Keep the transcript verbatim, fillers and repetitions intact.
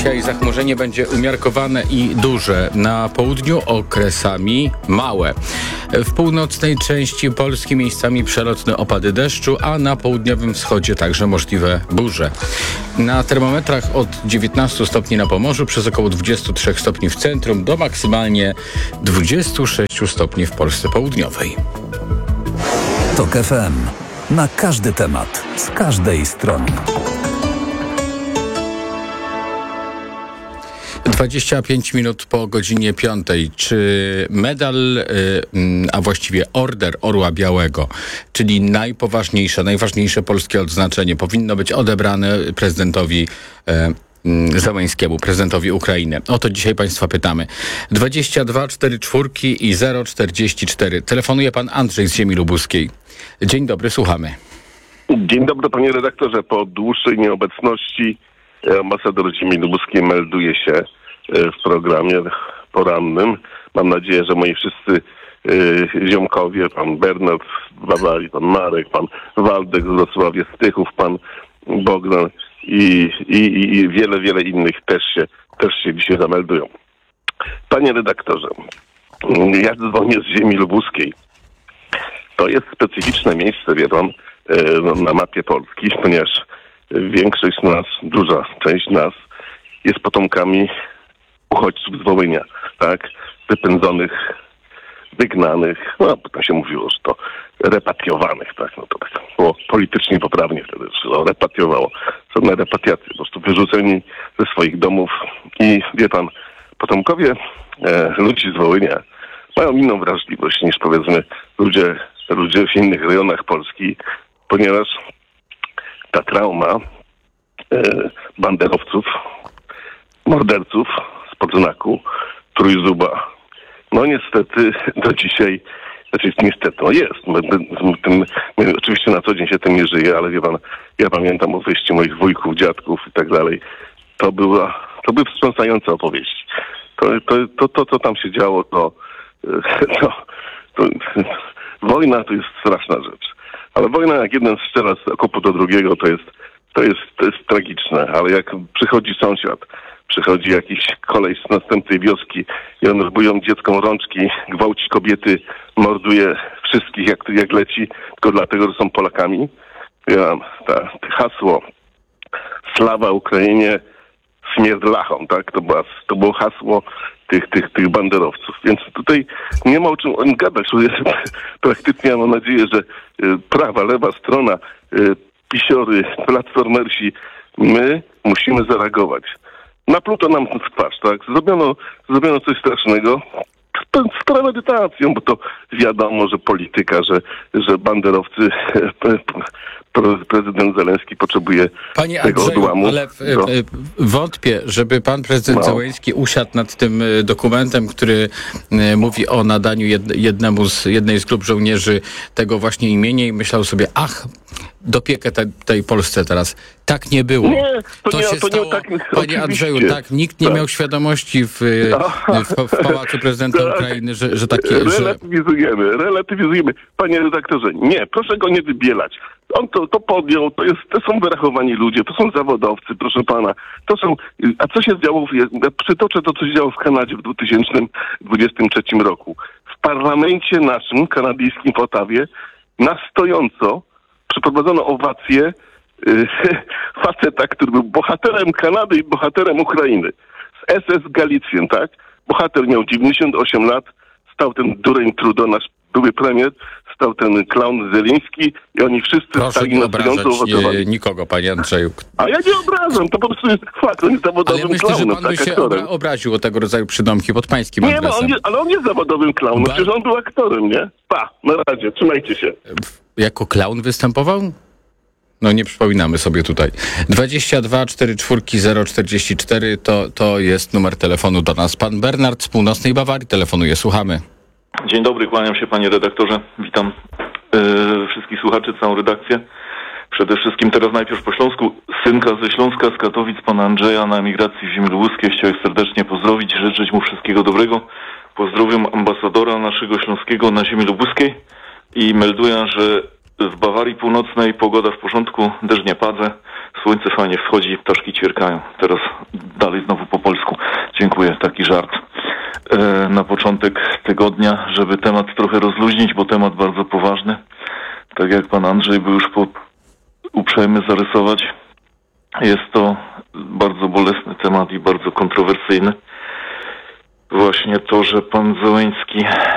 Dzisiaj zachmurzenie będzie umiarkowane i duże. Na południu okresami małe. W północnej części Polski miejscami przelotne opady deszczu, a na południowym wschodzie także możliwe burze. Na termometrach od dziewiętnastu stopni na Pomorzu, przez około dwudziestu trzech stopni w centrum, do maksymalnie dwudziestu sześciu stopni w Polsce południowej. TOK F M. Na każdy temat, z każdej strony. dwadzieścia pięć minut po godzinie piątej. Czy medal, a właściwie Order Orła Białego, czyli najpoważniejsze, najważniejsze polskie odznaczenie, powinno być odebrane prezydentowi Zełenskiemu, prezydentowi Ukrainy? O to dzisiaj Państwa pytamy. dwadzieścia dwa czterdzieści cztery i zero czterdzieści cztery. Telefonuje pan Andrzej z Ziemi Lubuskiej. Dzień dobry, słuchamy. Dzień dobry, panie redaktorze. Po dłuższej nieobecności ambasador Ziemi Lubuskiej melduje się w programie porannym. Mam nadzieję, że moi wszyscy y, ziomkowie, pan Bernard z Bawarii, pan Marek, pan Waldek z Wrocławia, Stychów, pan Bogdan i, i, i wiele, wiele innych też się, też się dzisiaj zameldują. Panie redaktorze, ja dzwonię z Ziemi Lubuskiej. To jest specyficzne miejsce, wie pan, na mapie Polski, ponieważ większość z nas, duża część nas jest potomkami uchodźców z Wołynia, tak? Wypędzonych, wygnanych, no potem się mówiło, że to repatriowanych, tak? No to tak było politycznie poprawnie wtedy, że to repatiowało. Żadne repatriacje, po prostu wyrzuceni ze swoich domów i wie pan, potomkowie e, ludzi z Wołynia mają inną wrażliwość niż powiedzmy ludzie, ludzie w innych rejonach Polski, ponieważ ta trauma e, banderowców, morderców spod znaku Trójzuba, no niestety do dzisiaj, znaczy niestety, no jest. My, my, tym, my, oczywiście na co dzień się tym nie żyje, ale wie pan, ja pamiętam opowieści moich wujków, dziadków i tak dalej. To była, to były wstrząsające opowieści. To, to, to, to co tam się działo, to, to, to wojna to jest straszna rzecz. Ale wojna, jak jeden strzela z okopu do drugiego, to jest, to jest, to jest tragiczne. Ale jak przychodzi sąsiad, przychodzi jakiś kolej z następnej wioski i on zbują dzieckom rączki, gwałci kobiety, morduje wszystkich jak, jak leci, tylko dlatego, że są Polakami. Ja, ta, to hasło Sława Ukrainie, śmierć lachom, tak? To, była, to było hasło tych, tych, tych banderowców. Więc tutaj nie ma o czym on gadać. Praktycznie mam nadzieję, że prawa, lewa strona, pisiory, platformersi, my musimy zareagować. Napluto nam w twarz, tak? Zrobiono, zrobiono coś strasznego z premedytacją, bo to wiadomo, że polityka, że, że banderowcy, prezydent Zełenski potrzebuje Panie tego Andrzeju, odłamu. ale w, no. wątpię, żeby pan prezydent no. Zełenski usiadł nad tym dokumentem, który mówi o nadaniu jednemu z, jednej z grup żołnierzy tego właśnie imienia i myślał sobie, ach, dopiekę te, tej Polsce teraz. Tak nie było. Nie, to, to nie, się to stało, nie tak. panie oczywiście. Andrzeju, tak, nikt nie tak. miał świadomości w, w, w Pałacu Prezydenta tak. Ukrainy, że, że takie... Relatywizujemy, że... relatywizujemy. Panie redaktorze, nie, proszę go nie wybielać. On to, to podjął, to, jest, to są wyrachowani ludzie, to są zawodowcy, proszę pana. To są, a co się działo, w, ja przytoczę to, co się działo w Kanadzie w dwa tysiące dwudziestym trzecim roku. W parlamencie naszym, kanadyjskim w Ottawie, na stojąco przeprowadzono owację yy, faceta, który był bohaterem Kanady i bohaterem Ukrainy. Z S S Galicjan, tak? Bohater miał dziewięćdziesiąt osiem lat, stał ten dureń Trudeau, nasz były premier, stał ten klaun Zeliński i oni wszyscy Proszę stali nie na obrażać stojąco nie, nikogo, panie Andrzeju. A ja nie obrażam, to po prostu jest fakt, on jest zawodowym ale myślę, klaunem. że pan by tak, się obra- obraził o tego rodzaju przydomki pod pańskim nie, adresem. no, on nie, ale on jest zawodowym klaunem, Ba- przecież on był aktorem, nie? Pa, na razie, trzymajcie się. Jako klaun występował? No nie przypominamy sobie tutaj. dwadzieścia dwa czterdzieści cztery zero czterdzieści cztery to, to jest numer telefonu do nas. Pan Bernard z północnej Bawarii telefonuje, słuchamy. Dzień dobry, kłaniam się panie redaktorze. Witam yy, wszystkich słuchaczy, całą redakcję. Przede wszystkim teraz najpierw po śląsku. Synka ze Śląska, z Katowic, pana Andrzeja na emigracji w Ziemi Lubuskiej. Chciałem serdecznie pozdrowić, życzyć mu wszystkiego dobrego. Pozdrawiam ambasadora naszego śląskiego na Ziemi Lubuskiej i melduję, że w Bawarii Północnej pogoda w porządku, deszcz nie pada, słońce fajnie wschodzi, ptaszki ćwierkają. Teraz dalej znowu Dziękuję, taki żart e, na początek tygodnia, żeby temat trochę rozluźnić, bo temat bardzo poważny. Tak jak pan Andrzej był już po, uprzejmy zarysować, jest to bardzo bolesny temat i bardzo kontrowersyjny. Właśnie to, że pan Zełenski